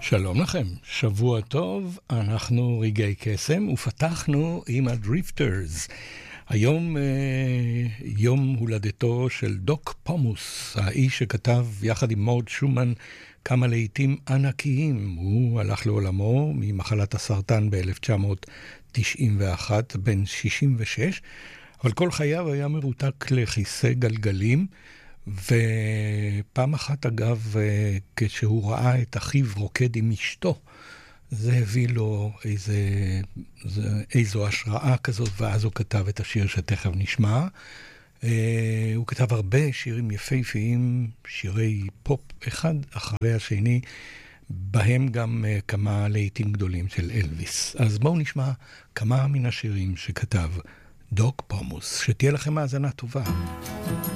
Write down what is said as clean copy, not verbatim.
שלום לכם, שבוע טוב, אנחנו רגעי קסם ופתחנו עם הדריפטרס. היום יום הולדתו של דוק פומוס, האיש שכתב יחד עם מורד שומן כמה לעיתים ענקיים. הוא הלך לעולמו ממחלת הסרטן ב-1991, בן 66, אבל כל חייו היה מרותק לכיסא גלגלים, ופעם אחת אגב, כשהוא ראה את אחיו רוקד עם אשתו, זה הביא לו איזו השראה כזאת, ואז הוא כתב את השיר שתכף נשמע. הוא כתב הרבה שירים יפהפיים, שירי פופ אחד אחרי השני, בהם גם כמה לעיתים גדולים של אלוויס. אז בואו נשמע כמה מן השירים שכתב דוק פומוס. שתהיה לכם האזנה טובה.